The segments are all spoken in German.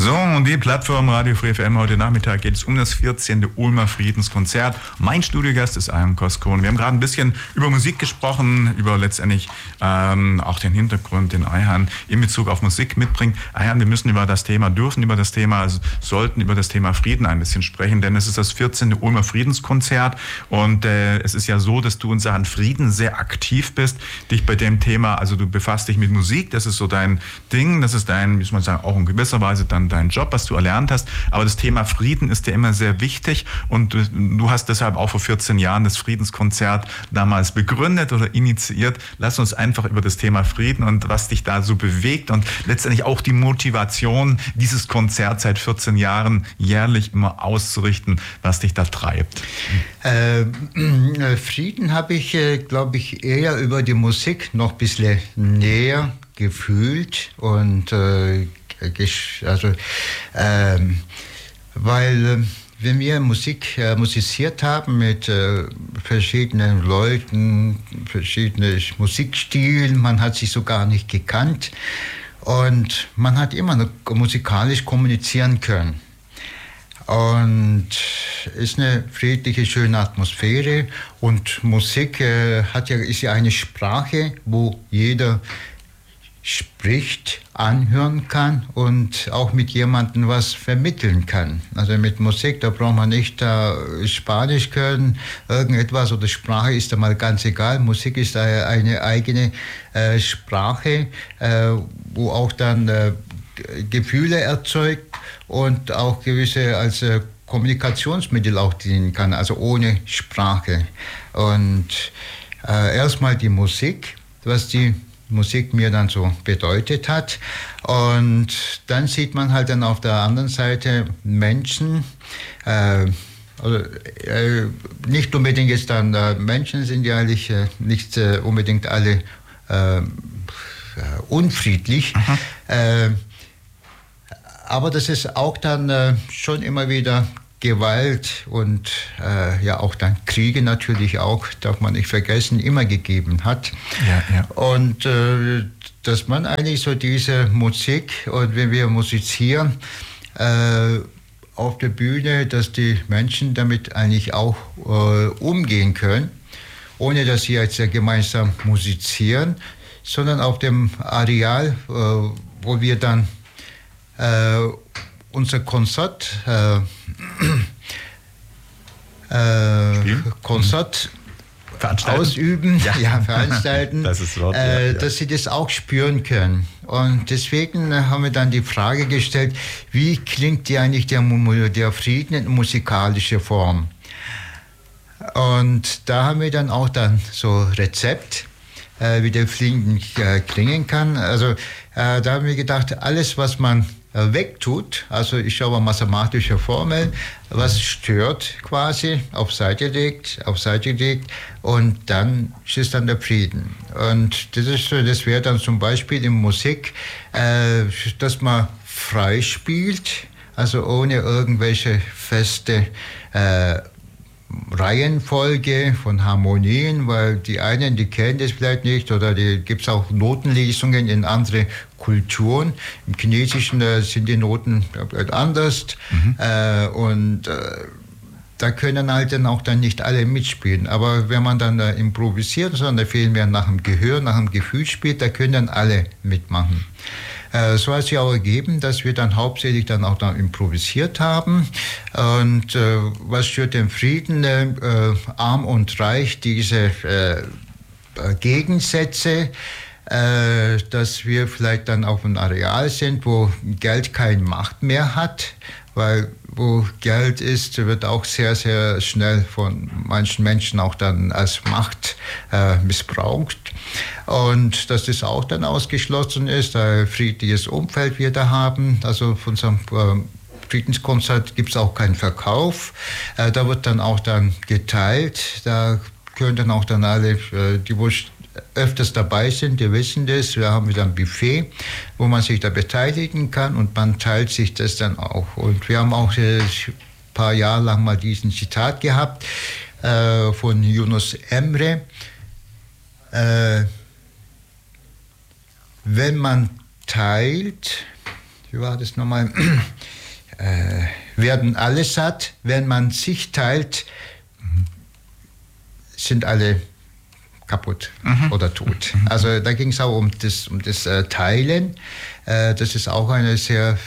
So, und die Plattform Radio Free FM. Heute Nachmittag geht es um das 14. Ulmer Friedenskonzert. Mein Studiogast ist Ayhan Koskun. Wir haben gerade ein bisschen über Musik gesprochen, über letztendlich auch den Hintergrund, den Ayhan in Bezug auf Musik mitbringt. Ayhan, wir müssen sollten über das Thema Frieden ein bisschen sprechen, denn es ist das 14. Ulmer Friedenskonzert und es ist ja so, dass du in Sachen Frieden sehr aktiv bist, dich bei dem Thema, also du befasst dich mit Musik, das ist so dein Ding, das ist dein, wie soll man sagen, auch in gewisser Weise dann dein Job, was du erlernt hast, aber das Thema Frieden ist dir immer sehr wichtig und du hast deshalb auch vor 14 Jahren das Friedenskonzert damals begründet oder initiiert. Lass uns einfach über das Thema Frieden und was dich da so bewegt und letztendlich auch die Motivation, dieses Konzert seit 14 Jahren jährlich immer auszurichten, was dich da treibt. Frieden habe ich, glaube ich, eher über die Musik noch ein bisschen näher gefühlt und weil wenn wir musiziert haben mit verschiedenen Leuten, verschiedenen Musikstilen, man hat sich so gar nicht gekannt und man hat immer noch musikalisch kommunizieren können. Und ist eine friedliche, schöne Atmosphäre und Musik ist ja eine Sprache, wo jeder spricht, anhören kann und auch mit jemandem was vermitteln kann. Also mit Musik, da braucht man nicht Spanisch können, irgendetwas oder Sprache ist da mal ganz egal. Musik ist eine eigene Sprache, wo auch dann Gefühle erzeugt und auch gewisse als Kommunikationsmittel auch dienen kann, also ohne Sprache. Und erstmal die Musik, was die Musik mir dann so bedeutet hat. Und dann sieht man halt dann auf der anderen Seite Menschen, nicht unbedingt jetzt dann, Menschen sind ja eigentlich nicht unbedingt alle unfriedlich, aber das ist auch dann schon immer wieder Gewalt und ja auch dann Kriege natürlich auch, darf man nicht vergessen, immer gegeben hat. Ja, ja. Und dass man eigentlich so diese Musik und wenn wir musizieren auf der Bühne, dass die Menschen damit eigentlich auch umgehen können, ohne dass sie jetzt gemeinsam musizieren, sondern auf dem Areal, wo wir dann unser Konzert ausüben, veranstalten, das ist Wort, dass sie das auch spüren können. Und deswegen haben wir dann die Frage gestellt, wie klingt die eigentlich der Frieden in musikalischer Form? Und da haben wir dann auch dann so Rezept, wie der Frieden klingen kann. Also da haben wir gedacht, alles, was man wegtut, also ich habe eine mathematische Formel, was stört quasi, auf Seite legt und dann ist dann der Frieden. Und das wäre dann zum Beispiel in Musik, dass man frei spielt, also ohne irgendwelche feste Reihenfolge von Harmonien, weil die einen, die kennen das vielleicht nicht oder gibt es auch Notenlesungen in andere Kulturen. Im Chinesischen sind die Noten anders da können halt dann auch dann nicht alle mitspielen. Aber wenn man dann improvisiert, sondern vielmehr nach dem Gehör, nach dem Gefühl spielt, da können dann alle mitmachen. So hat sich auch ergeben, dass wir dann hauptsächlich dann auch dann improvisiert haben. Und was stört den Frieden? Arm und Reich, diese Gegensätze, dass wir vielleicht dann auf einem Areal sind, wo Geld keine Macht mehr hat, weil wo Geld ist, wird auch sehr, sehr schnell von manchen Menschen auch dann als Macht missbraucht. Und dass das auch dann ausgeschlossen ist, ein friedliches Umfeld wir da haben. Also von unserem Friedenskonzert gibt es auch keinen Verkauf. Da wird dann auch dann geteilt. Da können dann auch dann alle, die öfters dabei sind, die wissen das. Wir haben wieder ein Buffet, wo man sich da beteiligen kann und man teilt sich das dann auch. Und wir haben auch ein paar Jahre lang mal diesen Zitat gehabt von Yunus Emre. Wenn man teilt, wie war das nochmal? Werden alle satt, wenn man sich teilt, sind alle kaputt oder tot. Also da ging es auch um das Teilen. Das ist auch eine sehr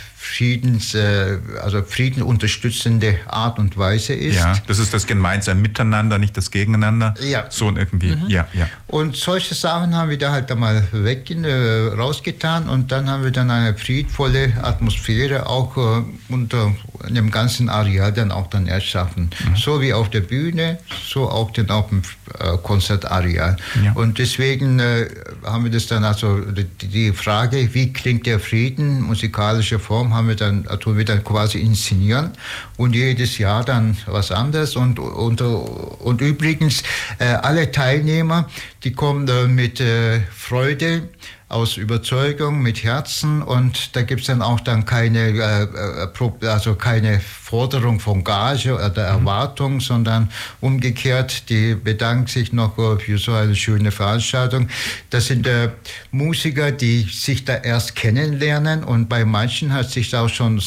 friedenunterstützende Art und Weise ist. Ja, das ist das gemeinsame Miteinander, nicht das Gegeneinander. Ja. So irgendwie, ja. Und solche Sachen haben wir da halt einmal rausgetan und dann haben wir dann eine friedvolle Atmosphäre auch unter dem ganzen Areal dann erschaffen. So wie auf der Bühne, so auch dann auf dem Konzertareal. Ja. Und deswegen haben wir das dann also die Frage, wie klingt der Frieden, musikalische Form, tun wir dann quasi inszenieren und jedes Jahr dann was anderes und übrigens alle Teilnehmer, die kommen mit Freude, aus Überzeugung, mit Herzen und da gibt es dann auch keine Forderung von Gage oder Erwartung, sondern umgekehrt, die bedanken sich noch für so eine schöne Veranstaltung. Das sind Musiker, die sich da erst kennenlernen und bei manchen hat sich auch schon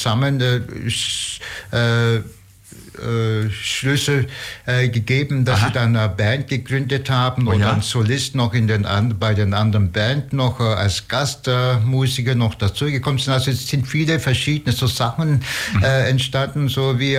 Schlüssel gegeben, dass sie dann eine Band gegründet haben und dann Solist noch bei den anderen Band noch als Gastmusiker noch dazugekommen sind. Also es sind viele verschiedene so Sachen entstanden, so wie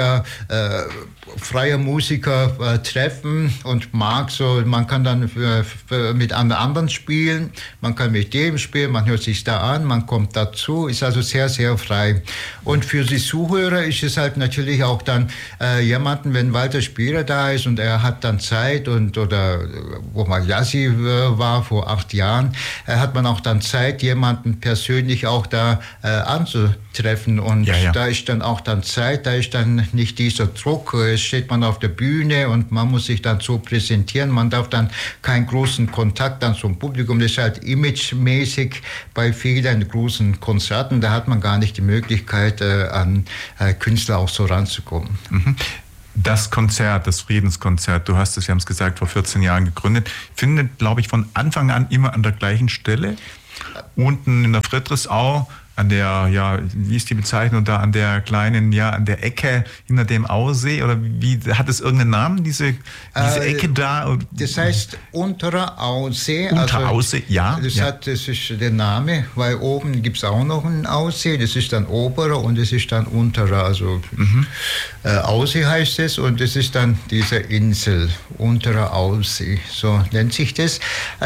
freie Musiker treffen und man kann dann mit anderen spielen, man kann mit dem spielen, man hört sich da an, man kommt dazu, ist also sehr, sehr frei. Und für die Zuhörer ist es halt natürlich auch dann jemanden, wenn Walter Spierer da ist und er hat dann Zeit oder wo mal Jassi war vor 8 Jahren, hat man auch dann Zeit, jemanden persönlich auch da anzutreffen und da ist dann auch dann Zeit, da ist dann nicht dieser Druck, steht man auf der Bühne und man muss sich dann so präsentieren, man darf dann keinen großen Kontakt dann zum Publikum, das ist halt imagemäßig bei vielen großen Konzerten, da hat man gar nicht die Möglichkeit an Künstler auch so ranzukommen. Das Konzert, das Friedenskonzert, du hast es, wir haben es gesagt, vor 14 Jahren gegründet, findet, glaube ich, von Anfang an immer an der gleichen Stelle, unten in der Friedrichsau, an der, wie ist die Bezeichnung da, an der kleinen, an der Ecke hinter dem Aussee, oder wie, hat es irgendeinen Namen, diese Ecke da? Das heißt Unterer Aussee. Aussee, ja. Das ist der Name, weil oben gibt es auch noch einen Aussee, das ist dann Oberer und das ist dann Unterer, also Aussee heißt es und das ist dann diese Insel, Unterer Aussee, so nennt sich das.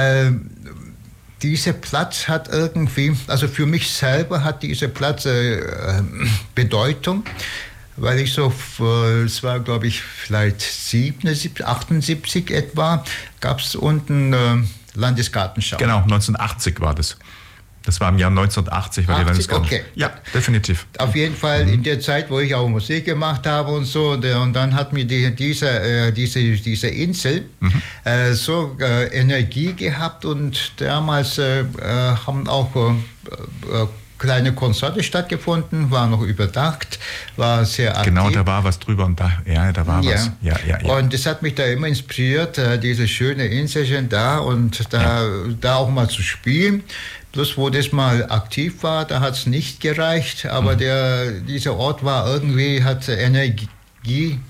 Dieser Platz hat irgendwie, also für mich selber hat dieser Platz Bedeutung, weil ich es war glaube ich vielleicht 77, 78 etwa, gab es unten Landesgartenschau. Genau, 1980 war das. Das war im Jahr 1980, war die Landesgartenschau. Okay. Ja, definitiv. Auf jeden Fall in der Zeit, wo ich auch Musik gemacht habe und so. Und dann hat mir diese Insel so Energie gehabt. Und damals haben auch kleine Konzerte stattgefunden, war noch überdacht, war sehr aktiv. Genau, da war was drüber und da war was. Ja. Und das hat mich da immer inspiriert, diese schöne Inselchen da und da auch mal zu spielen. Bloß wo das mal aktiv war, da hat es nicht gereicht, aber dieser Ort hat Energie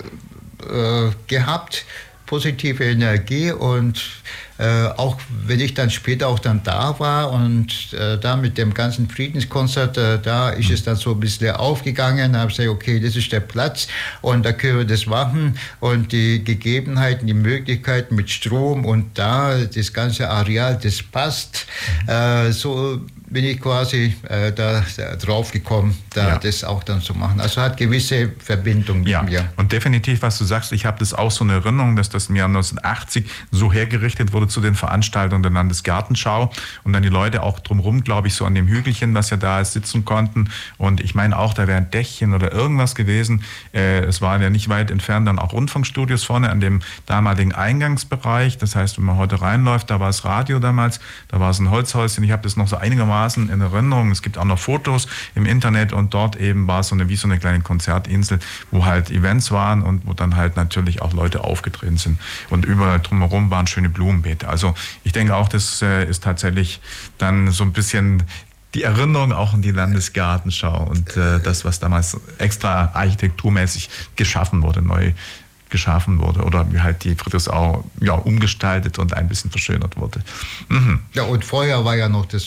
gehabt, positive Energie und auch wenn ich dann später auch dann da war und da mit dem ganzen Friedenskonzert, da ist es dann so ein bisschen aufgegangen, habe gesagt, okay, das ist der Platz und da können wir das machen und die Gegebenheiten, die Möglichkeiten mit Strom und da das ganze Areal, das passt, so bin ich quasi da drauf gekommen, das auch dann zu machen. Also hat gewisse Verbindung mit mir. Und definitiv, was du sagst, ich habe das auch so eine Erinnerung, dass das im Jahr 1980 so hergerichtet wurde zu den Veranstaltungen der Landesgartenschau und dann die Leute auch drumherum, glaube ich, so an dem Hügelchen, was ja da ist, sitzen konnten. Und ich meine auch, da wäre ein Dächchen oder irgendwas gewesen. Es waren ja nicht weit entfernt dann auch Rundfunkstudios vorne an dem damaligen Eingangsbereich. Das heißt, wenn man heute reinläuft, da war es Radio damals, da war es ein Holzhäuschen. Ich habe das noch so einigermaßen in Erinnerung. Es gibt auch noch Fotos im Internet und dort eben war es wie so eine kleine Konzertinsel, wo halt Events waren und wo dann halt natürlich auch Leute aufgetreten sind. Und überall drumherum waren schöne Blumenbeete. Also ich denke auch, das ist tatsächlich dann so ein bisschen die Erinnerung auch an die Landesgartenschau und das, was damals extra architekturmäßig geschaffen wurde, neu geschaffen wurde oder wie halt die Friedrichsau umgestaltet und ein bisschen verschönert wurde. Mhm. Ja, und vorher war ja noch das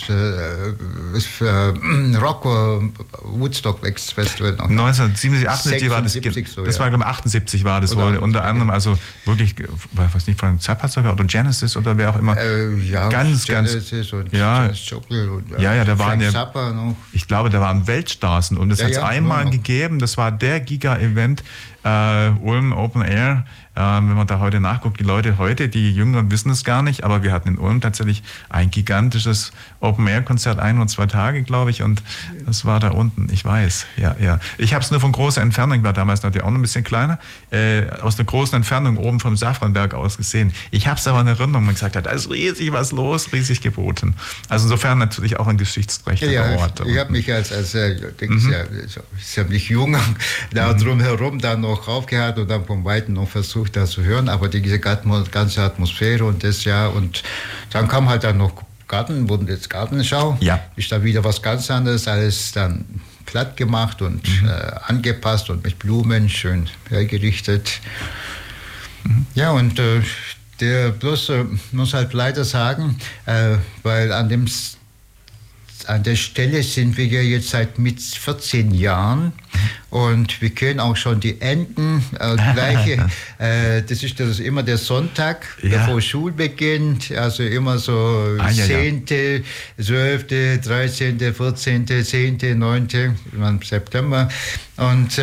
Rock Woodstock Festival. 1977, 78 war das. So, das war, glaube ich, 78 war das wohl. Unter anderem, also wirklich, weiß nicht, von Zappa sogar oder Genesis oder wer auch immer. Genesis und Janis Joplin und da waren Zappa noch. Ich glaube, da waren Weltstars und es hat es einmal gegeben, das war der Giga-Event, Ulm Open Air. Wenn man da heute nachguckt, die Leute heute, die Jüngeren wissen es gar nicht, aber wir hatten in Ulm tatsächlich ein gigantisches Open-Air-Konzert, 1 oder 2 Tage, glaube ich, und das war da unten, ich weiß, ja. Ich habe es nur von großer Entfernung, war damals natürlich auch noch ein bisschen kleiner, aus einer großen Entfernung oben vom Safranberg aus gesehen. Ich habe es aber in Erinnerung, man gesagt hat, da ist riesig was los, riesig geboten. Also insofern natürlich auch ein geschichtsträchtiger Ort. Ich habe mich als ziemlich jung da drumherum dann noch aufgehört und dann vom Weiten noch versucht, da zu hören, aber diese ganze Atmosphäre und das und dann kam halt dann noch Gartenschau, ist da wieder was ganz anderes, alles dann platt gemacht und angepasst und mit Blumen schön hergerichtet. Ja, und bloß muss halt leider sagen, weil an der Stelle sind wir ja jetzt seit mit 14 Jahren und wir kennen auch schon die Enden. Das ist immer der Sonntag, bevor Schulbeginn, also immer so 10., 12., 13., 14., 10., 9. im September. Und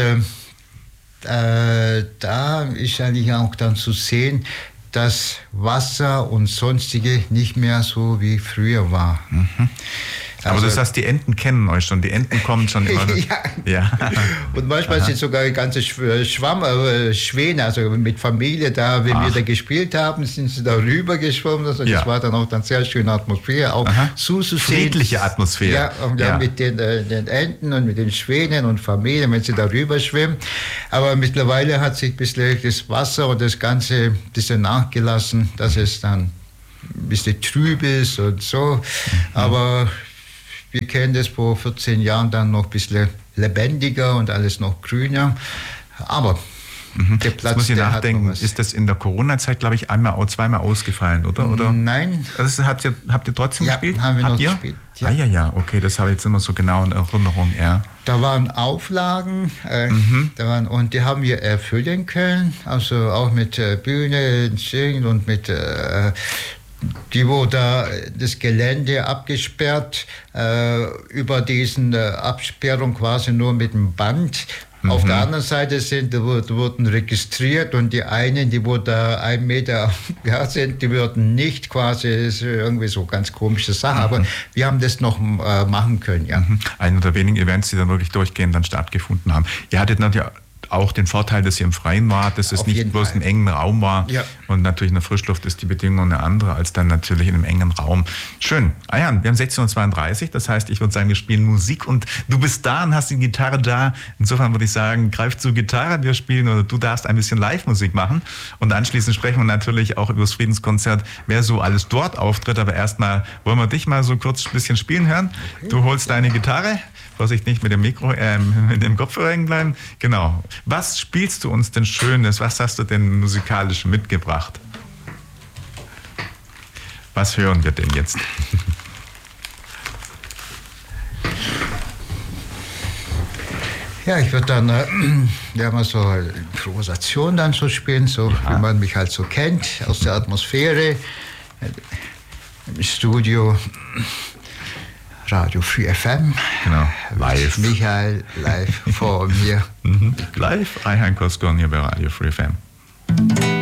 da ist eigentlich auch dann zu sehen, dass Wasser und sonstige nicht mehr so wie früher war. Aber das heißt, die Enten kennen euch schon, die Enten kommen schon immer. Ja. Und manchmal sind sogar ganze Schwäne, also mit Familie da, wenn wir da gespielt haben, sind sie da rüber geschwommen. Also das war dann auch eine sehr schöne Atmosphäre, auch zuzusehen. Friedliche Atmosphäre. Ja, mit den Enten und mit den Schwänen und Familien, wenn sie da rüber schwimmen. Aber mittlerweile hat sich ein bisschen das Wasser und das Ganze ein bisschen nachgelassen, dass es dann ein bisschen trüb ist und so. Aber wir kennen das vor 14 Jahren dann noch ein bisschen lebendiger und alles noch grüner. Aber der Platz, jetzt muss ich nachdenken, ist das in der Corona-Zeit, glaube ich, zweimal ausgefallen, oder? Nein. Also habt ihr trotzdem gespielt? Haben wir noch gespielt. Ja. Okay, das habe ich jetzt immer so genau in Erinnerung, Da waren Auflagen und die haben wir erfüllen können, also auch mit Bühne, Singen und mit die wurde da das Gelände abgesperrt, über diesen Absperrung quasi nur mit dem Band. Auf der anderen Seite wurden registriert und die einen, die wo da 1 Meter sind, die würden nicht quasi, das ist irgendwie so ganz komische Sache, aber wir haben das noch machen können, Einer der wenigen Events, die dann wirklich durchgehend dann stattgefunden haben. Ihr hattet natürlich auch den Vorteil, dass ihr im Freien wart, dass es nicht bloß ein engen Raum war. Ja. Und natürlich in der Frischluft ist die Bedingung eine andere als dann natürlich in einem engen Raum. Schön. Ayan, wir haben 16:32 Uhr, das heißt, ich würde sagen, wir spielen Musik und du bist da und hast die Gitarre da. Insofern würde ich sagen, greif zur Gitarre, wir spielen oder du darfst ein bisschen Live-Musik machen. Und anschließend sprechen wir natürlich auch über das Friedenskonzert, wer so alles dort auftritt. Aber erstmal wollen wir dich mal so kurz ein bisschen spielen hören. Okay. Du holst deine Gitarre. Vorsicht, nicht mit dem mit dem Kopfhörer hängen bleiben. Genau. Was spielst du uns denn Schönes? Was hast du denn musikalisch mitgebracht? Was hören wir denn jetzt? Ja, ich würde dann mal so eine Improvisation dann so spielen, so wie man mich halt so kennt, aus der Atmosphäre im Studio. Radio Free FM. Genau, live. Michael live vor mir. Live, Ayhan Koskan hier bei Radio Free FM.